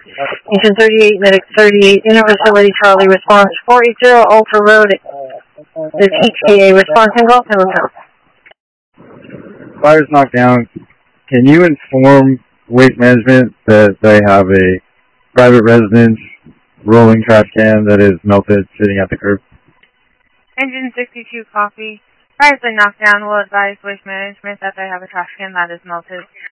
Engine 38, medic 38, Universality Charlie, response 480 Ultra Road, the TTA, response in Gulf Hill. Fire's knocked down. Can you inform Waste Management that they have a private residence rolling trash can that is melted sitting at the curb? Engine 62, copy. Fire's been knocked down. Will advise Waste Management that they have a trash can that is melted.